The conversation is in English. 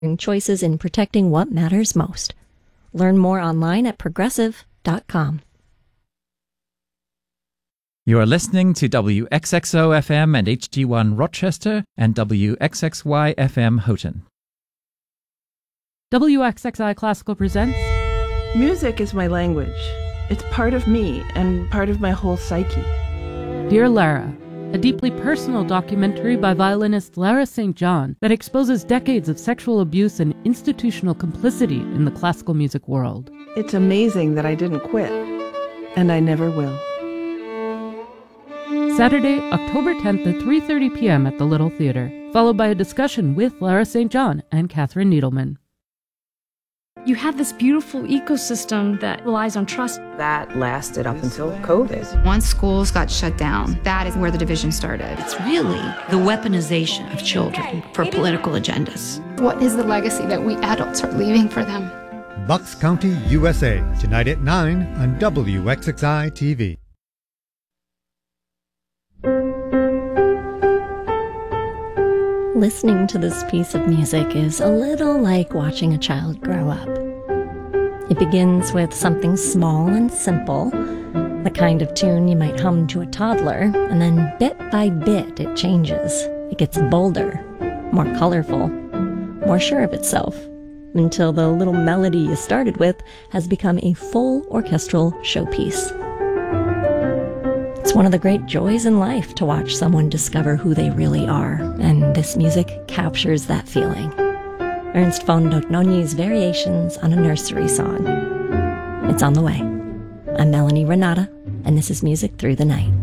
choices in protecting what matters most. Learn more online at progressive.com. You are listening to WXXO FM and HD1 Rochester and WXXY FM Houghton. WXXI Classical presents Music is my language. It's part of me and part of my whole psyche. Dear Lara, a deeply personal documentary by violinist Lara St. John that exposes decades of sexual abuse and institutional complicity in the classical music world. It's amazing that I didn't quit, and I never will. Saturday, October 10th at 3:30 p.m. at the Little Theater, followed by a discussion with Lara St. John and Catherine Needleman. You have this beautiful ecosystem that relies on trust. That lasted up until COVID. Once schools got shut down, that is where the division started. It's really the weaponization of children for political agendas. What is the legacy that we adults are leaving for them? Bucks County, USA, tonight at 9 on WXXI TV. Listening to this piece of music is a little like watching a child grow up. It begins with something small and simple, the kind of tune you might hum to a toddler, and then bit by bit it changes. It gets bolder, more colorful, more sure of itself, until the little melody you started with has become a full orchestral showpiece. It's one of the great joys in life to watch someone discover who they really are, and this music captures that feeling. Ernst von Dohnanyi's Variations on a Nursery Song. It's on the way. I'm Melanie Renata, and this is Music Through the Night.